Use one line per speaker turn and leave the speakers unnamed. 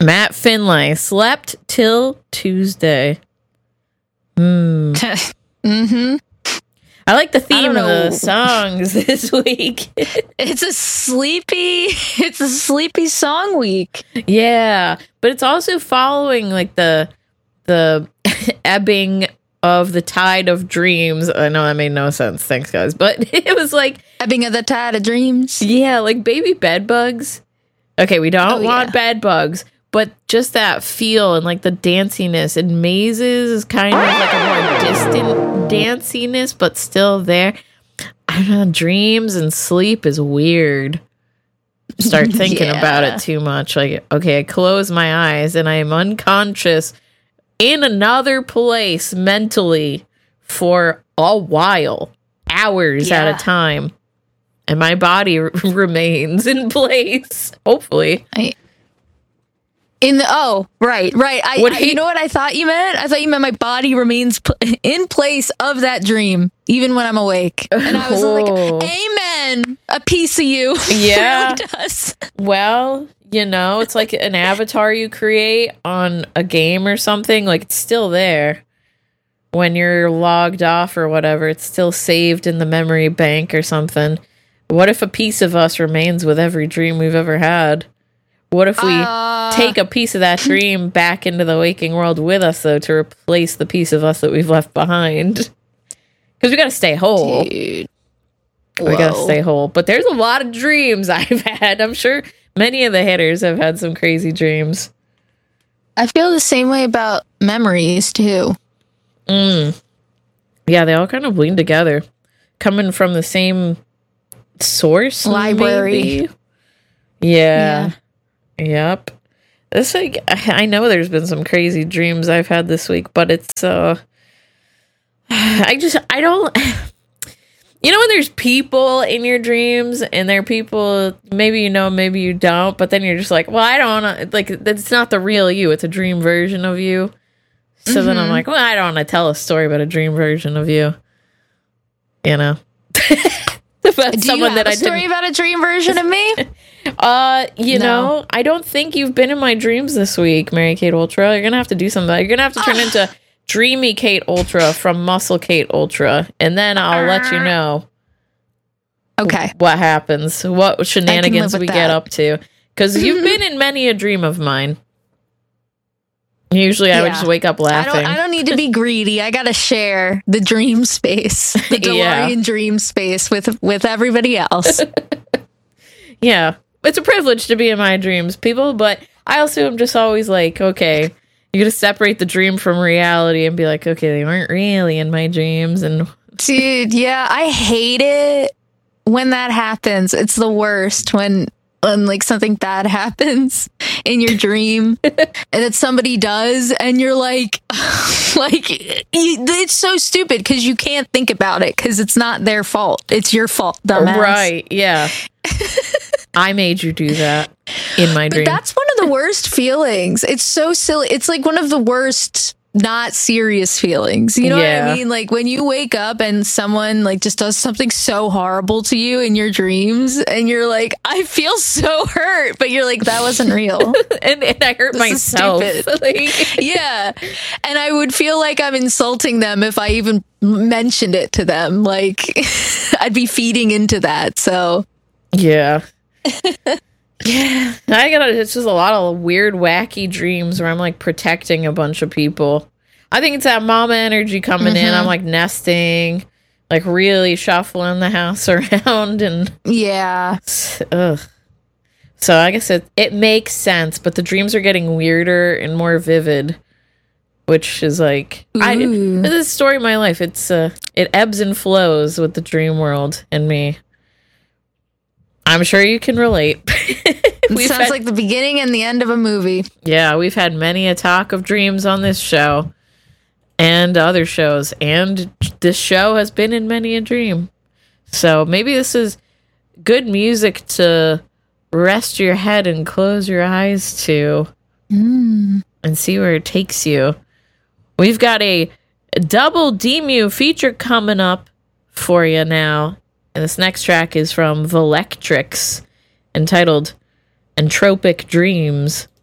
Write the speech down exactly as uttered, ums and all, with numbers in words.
Matt Finlay, slept till Tuesday. Hmm.
mm-hmm.
I like the theme
I
of the songs this week.
It's a sleepy, it's a sleepy song week.
Yeah, but it's also following like the the ebbing of the tide of dreams. I know that made no sense. Thanks, guys. But it was like
ebbing of the tide of dreams.
Yeah, like baby bed bugs. Okay, we don't
oh,
want
yeah.
bed bugs, but just that feel and like the danciness. And Mazes is kind of like a more distant danciness, but still there. I don't know. Dreams and sleep is weird. Start thinking yeah. about it too much. Like, okay, I close my eyes and I am unconscious in another place mentally for a while, hours yeah. at a time. And my body r- remains in place, hopefully.
I- In the oh right right I, I he, you know what I thought you meant I thought you meant my body remains pl- in place of that dream even when I'm awake, and I was oh. like, amen, a piece of you.
Yeah.
It really does.
Well, you know, it's like an avatar you create on a game or something, like it's still there when you're logged off or whatever. It's still saved in the memory bank or something. What if a piece of us remains with every dream we've ever had? What if we uh, take a piece of that dream back into the waking world with us, though, to replace the piece of us that we've left behind? Because we got to stay whole. Dude. We got to stay whole. But there's a lot of dreams I've had. I'm sure many of the hitters have had some crazy dreams.
I feel the same way about memories, too.
Mm. Yeah, they all kind of bleed together. Coming from the same source?
Library.
Maybe? Yeah. yeah. Yep. This like I know there's been some crazy dreams I've had this week, but it's uh I just I don't you know when there's people in your dreams and they're people maybe you know, maybe you don't, but then you're just like, well, I don't wanna, like it's not the real you, it's a dream version of you. So mm-hmm. then I'm like, well, I don't want to tell a story about a dream version of you. You know.
About Do someone you have that a I story didn't... about a dream version of me?
uh, you
no.
know, I don't think you've been in my dreams this week, Mary Kate Ultra. You're gonna have to do something. You're gonna have to turn into Dreamy Kate Ultra from Muscle Kate Ultra, and then I'll uh, let you know.
Okay,
what happens? What shenanigans we that. get up to? Because you've been in many a dream of mine. Usually I yeah. would just wake up laughing.
I don't, I don't need to be greedy. I gotta share the dream space, the DeLorean yeah. dream space with with everybody else.
Yeah. It's a privilege to be in my dreams, people, but I also am just always like, okay, you gotta separate the dream from reality and be like, okay, they weren't really in my dreams. And
dude, yeah, I hate it when that happens. It's the worst when when like something bad happens in your dream and that somebody does and you're like like it's so stupid because you can't think about it because it's not their fault, it's your fault, dumbass.
Right, yeah. I made you do that in my dream.
But that's one of the worst feelings. It's so silly. It's like one of the worst not serious feelings. You know yeah. what I mean? Like when you wake up and someone like just does something so horrible to you in your dreams and you're like, I feel so hurt, but you're like, that wasn't real.
and, and I hurt this myself.
Like, yeah. And I would feel like I'm insulting them if I even mentioned it to them. Like I'd be feeding into that. So
yeah. Yeah, I gotta. It's just a lot of weird, wacky dreams where I'm like protecting a bunch of people. I think it's that mama energy coming mm-hmm. in. I'm like nesting, like really shuffling the house around, and
yeah.
Ugh. So I guess it it makes sense, but the dreams are getting weirder and more vivid, which is like Ooh. I. This is the story of my life. It's uh, it ebbs and flows with the dream world and me. I'm sure you can relate.
It sounds had, like the beginning and the end of a movie.
Yeah, we've had many a talk of dreams on this show and other shows, and this show has been in many a dream. So maybe this is good music to rest your head and close your eyes to
mm.
and see where it takes you. We've got a double D-Mew feature coming up for you now. And this next track is from Valectrix, entitled Entropic Dreams.